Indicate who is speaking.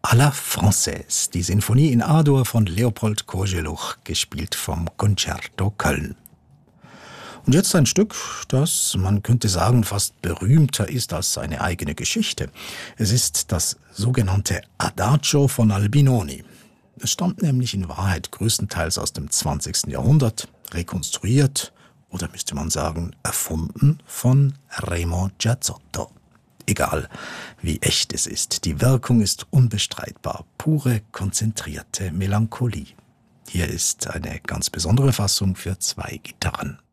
Speaker 1: à la Française, die Sinfonie in A-Dur von Leopold Kozeluch, gespielt vom Concerto Köln. Und jetzt ein Stück, das, man könnte sagen, fast berühmter ist als seine eigene Geschichte. Es ist das sogenannte Adagio von Albinoni. Es stammt nämlich in Wahrheit größtenteils aus dem 20. Jahrhundert, rekonstruiert, oder müsste man sagen, erfunden von Remo Giazzotto. Egal, wie echt es ist, die Wirkung ist unbestreitbar, pure, konzentrierte Melancholie. Hier ist eine ganz besondere Fassung für 2 Gitarren.